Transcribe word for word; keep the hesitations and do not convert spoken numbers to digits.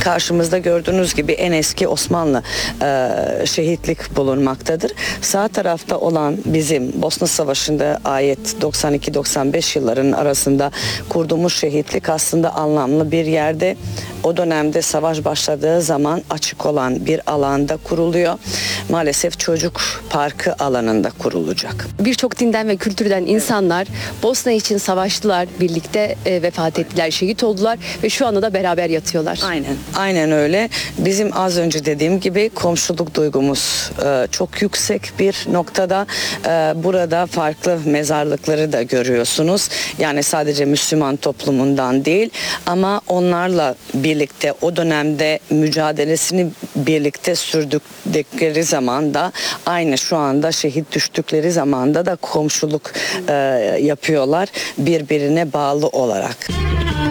Karşımızda gördüğünüz gibi en eski Osmanlı e, şehitlik bulunmaktadır. Sağ tarafta olan bizim Bosna Savaşı'nda ait doksan iki doksan beş yılların arasında kurduğumuz şehitlik aslında anlamlı bir yerde. O dönemde savaş başladığı zaman açık olan bir alanda kuruluyor. Maalesef çocuk parkı alanında kurulacak. Birçok dinden ve kültürden insanlar Bosna için savaştılar, birlikte e, vefat ettiler, şehit oldular ve şu anda da beraber yatıyorlar. Aynen, aynen öyle. Bizim az önce dediğim gibi komşuluk duygumuz e, çok yüksek bir noktada. E, burada farklı mezarlıkları da görüyorsunuz. Yani sadece Müslüman toplumundan değil ama onlarla birlikte o dönemde mücadelesini birlikte sürdükleri zaman da aynı şu anda şehit düştükleri zamanda da komşuluk e, yapıyorlar birbirine bağlı olarak.